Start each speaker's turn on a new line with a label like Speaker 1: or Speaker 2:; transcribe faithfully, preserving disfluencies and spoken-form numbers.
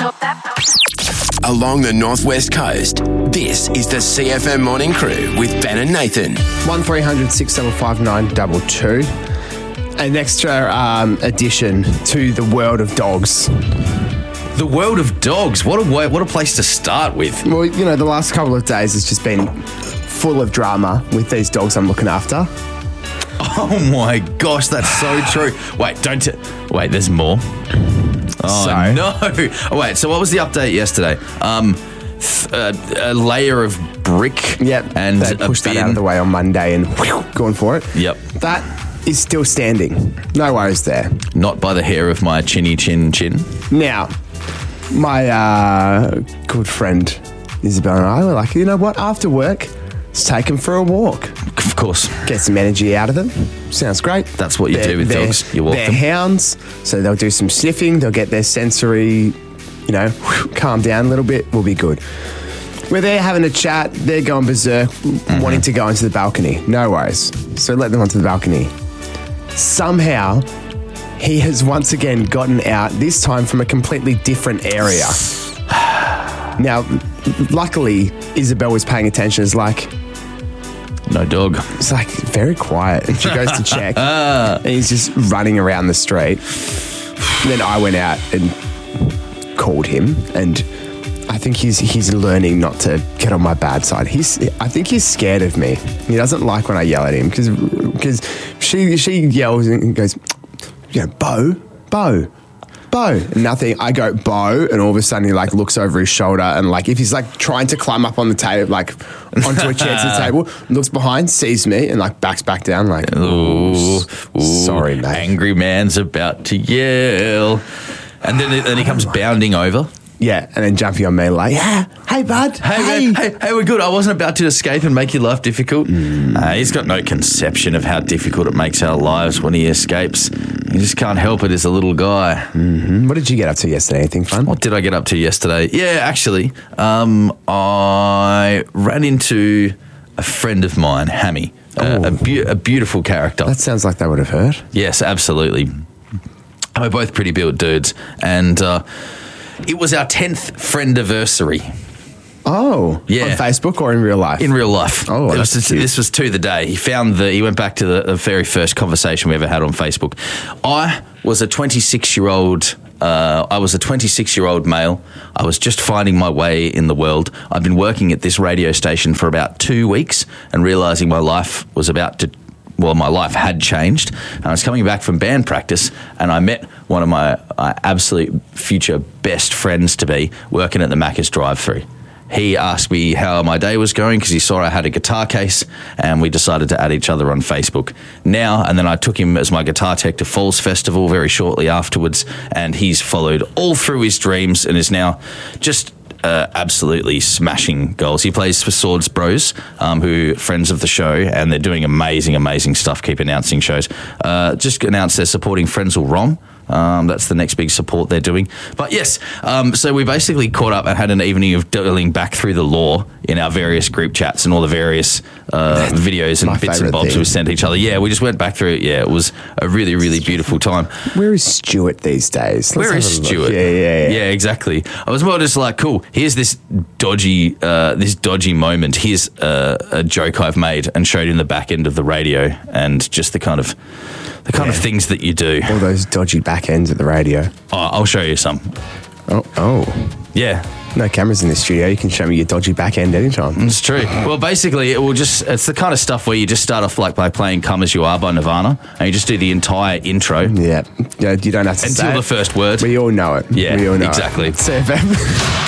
Speaker 1: Along the northwest coast, this is the C F M Morning Crew with Ben and Nathan.
Speaker 2: one three hundred six seven five nine two two. An extra um, addition to the world of dogs.
Speaker 3: The world of dogs. What a way, what a place to start with.
Speaker 2: Well, you know, the last couple of days has just been full of drama with these dogs I'm looking after.
Speaker 3: Oh my gosh, that's so true. Wait, don't t- wait. There's more. Oh
Speaker 2: So?
Speaker 3: no! Oh, wait. So what was the update yesterday? Um, th- uh, a layer of brick.
Speaker 2: Yep.
Speaker 3: And
Speaker 2: they
Speaker 3: a
Speaker 2: pushed that
Speaker 3: bin.
Speaker 2: out of the way on Monday and whew, going for it.
Speaker 3: Yep.
Speaker 2: That is still standing. No worries there.
Speaker 3: Not by the hair of my chinny chin chin.
Speaker 2: Now, my uh, good friend Isabel and I were like, you know what? After work, let's take them for a walk.
Speaker 3: Of course.
Speaker 2: Get some energy out of them. Sounds great.
Speaker 3: That's what you
Speaker 2: They're-
Speaker 3: do with
Speaker 2: they're-
Speaker 3: dogs. You walk
Speaker 2: they're
Speaker 3: them.
Speaker 2: hounds, so they'll do some sniffing. They'll get their sensory, you know, calm down a little bit. We'll be good. We're there having a chat. They're going berserk,
Speaker 3: Mm-hmm.
Speaker 2: wanting to go into the balcony. No worries. So let them onto the balcony. Somehow, he has once again gotten out, this time from a completely different area. Now, luckily, Isabel was paying attention. It's like,
Speaker 3: No dog.
Speaker 2: it's like very quiet. And she goes to check, and he's just running around the street. And then I went out and called him, and I think he's he's learning not to get on my bad side. He's I think he's scared of me. He doesn't like when I yell at him because because she she yells and goes, you know, Bo, Bo. Bo. And nothing. I go, Bo, and all of a sudden he like looks over his shoulder and like if he's like trying to climb up on the table, like onto a chair to the table, looks behind, sees me and like backs back down like,
Speaker 3: Ooh, ooh,
Speaker 2: sorry, mate.
Speaker 3: Angry man's about to yell. And then, then he comes bounding over.
Speaker 2: Yeah, and then jumping on me like, yeah, hey, bud.
Speaker 3: Hey, man, hey, hey, we're good. I wasn't about to escape and make your life difficult.
Speaker 2: Mm.
Speaker 3: Uh, he's got no conception of how difficult it makes our lives when he escapes. He just can't help it as a little guy.
Speaker 2: Mm-hmm. What did you get up to yesterday? Anything fun?
Speaker 3: What did I get up to yesterday? Yeah, actually, um, I ran into a friend of mine, Hammy, uh, a, bu- a beautiful character.
Speaker 2: That sounds like they would have heard.
Speaker 3: Yes, absolutely. We're both pretty built dudes. And uh, it was our tenth friend-iversary.
Speaker 2: Oh,
Speaker 3: Yeah.
Speaker 2: on Facebook or in real life?
Speaker 3: In real life.
Speaker 2: Oh,
Speaker 3: it was
Speaker 2: that's
Speaker 3: just,
Speaker 2: cute.
Speaker 3: this was to the day. He found the. He went back to the, the very first conversation we ever had on Facebook. I was a twenty-six-year-old. Uh, I was a twenty-six-year-old male. I was just finding my way in the world. I've been working at this radio station for about two weeks and realising my life was about to. Well, my life had changed. And I was coming back from band practice, and I met one of my uh, absolute future best friends to be working at the Macca's drive-thru. He asked me how my day was going because he saw I had a guitar case, and we decided to add each other on Facebook. Now, and then I took him as my guitar tech to Falls Festival very shortly afterwards, and he's followed all through his dreams and is now just uh, absolutely smashing goals. He plays for Swords Bros, um, who friends of the show, and they're doing amazing, amazing stuff, keep announcing shows. Uh, just announced they're supporting Frenzal Rom. Um, that's the next big support they're doing. But yes, um, so we basically caught up and had an evening of dealing back through the law in our various group chats and all the various uh, videos and
Speaker 2: my
Speaker 3: bits and
Speaker 2: favourite
Speaker 3: bobs
Speaker 2: thing.
Speaker 3: we sent each other. Yeah, we just went back through it. Yeah, it was a really, really beautiful time.
Speaker 2: Where is Stuart these days? Let's
Speaker 3: Where
Speaker 2: have
Speaker 3: is
Speaker 2: a look.
Speaker 3: Stuart?
Speaker 2: Yeah, yeah, yeah.
Speaker 3: Yeah, exactly. I was more just like, cool, here's this dodgy uh, this dodgy moment. Here's uh, a joke I've made, and showed him the back end of the radio and just the kind of the kind of
Speaker 2: Yeah.
Speaker 3: things that you do.
Speaker 2: All those dodgy back ends at the radio.
Speaker 3: Oh, I'll show you some.
Speaker 2: Oh, oh.
Speaker 3: Yeah.
Speaker 2: No cameras in the studio. You can show me your dodgy back end anytime.
Speaker 3: It's true. Well, basically, it will just, it's the kind of stuff where you just start off like by playing Come As You Are by Nirvana, and you just do the entire intro
Speaker 2: Yeah. yeah. You don't have to
Speaker 3: until
Speaker 2: say
Speaker 3: the
Speaker 2: it.
Speaker 3: first word.
Speaker 2: We all know it.
Speaker 3: Yeah,
Speaker 2: we all know
Speaker 3: exactly.
Speaker 2: It. C F M.